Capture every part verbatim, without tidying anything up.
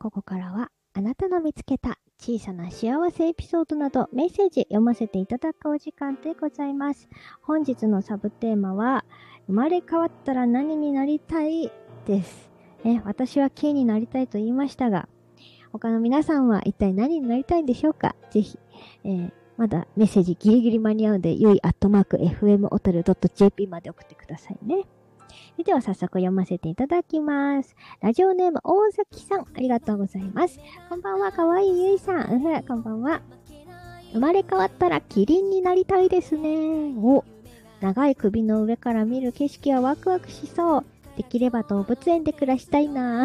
ここからはあなたの見つけた小さな幸せエピソードなどメッセージ読ませていただくお時間でございます。本日のサブテーマは生まれ変わったら何になりたいです。ね、私は K になりたいと言いましたが、他の皆さんは一体何になりたいんでしょうか。ぜひ、えー、まだメッセージギリギリ間に合うので、ゆいアットマーク エフエム オタル ドット ジェーピー まで送ってくださいね。では早速読ませていただきます。ラジオネーム大崎さん、ありがとうございます。こんばんは、かわいいゆいさん。うふ、こんばんは。生まれ変わったらキリンになりたいですね。お、長い首の上から見る景色はワクワクしそう。できれば動物園で暮らしたいな。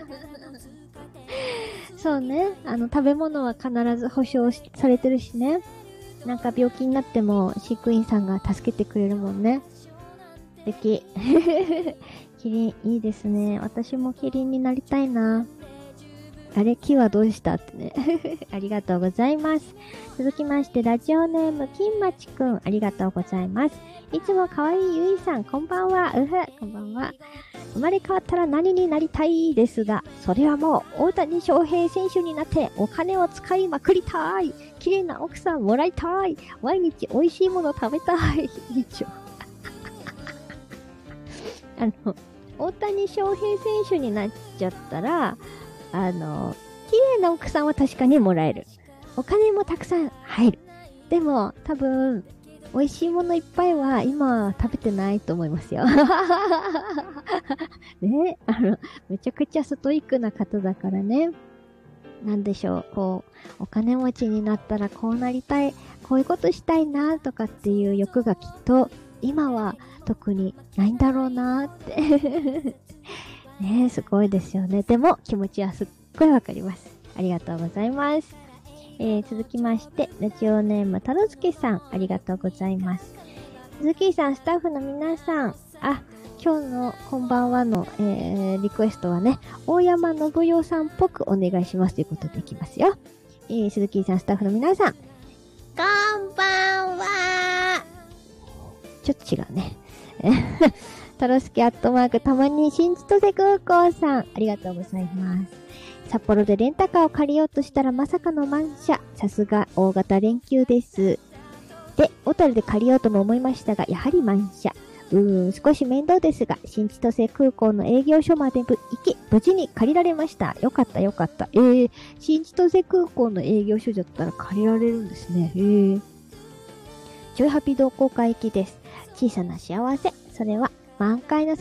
そうね、あの食べ物は必ず保証されてるしね。なんか病気になっても飼育員さんが助けてくれるもんね。素敵。キリンいいですね。私もキリンになりたいな。あれ、木はどうしたってね。ありがとうございます。続きまして、ラジオネーム、金町くん、ありがとうございます。いつもかわいいゆいさん、こんばんは。うふ、こんばんは。生まれ変わったら何になりたいですが、それはもう、大谷翔平選手になって、お金を使いまくりたい。綺麗な奥さんもらいたい。毎日美味しいもの食べたい。以上。あの、大谷翔平選手になっちゃったら、あの、綺麗な奥さんは確かにもらえる。お金もたくさん入る。でも、多分、美味しいものいっぱいは今食べてないと思いますよ。ね、あの、めちゃくちゃストイックな方だからね。なんでしょう、こう、お金持ちになったらこうなりたい、こういうことしたいなとかっていう欲がきっと、今は特にないんだろうなって。ねえ、すごいですよね。でも気持ちはすっごいわかります。ありがとうございます。えー、続きまして、ラジオネームたろすけさん、ありがとうございます。鈴木さん、スタッフの皆さん、あ、今日のこんばんはの、えー、リクエストはね、大山信代さんっぽくお願いしますということでいきますよ。えー、鈴木さん、スタッフの皆さん、こんばんは。ちょっと違うね。たろすけアットマークたまに新千歳空港さん、ありがとうございます。札幌でレンタカーを借りようとしたらまさかの満車。さすが大型連休です。で、小樽で借りようとも思いましたが、やはり満車。うーん、少し面倒ですが、新千歳空港の営業所まで行き、無事に借りられました。よかったよかった。えー、新千歳空港の営業所だったら借りられるんですね。えー。ジョイハピ同好会行きです。小さな幸せ。それは満開の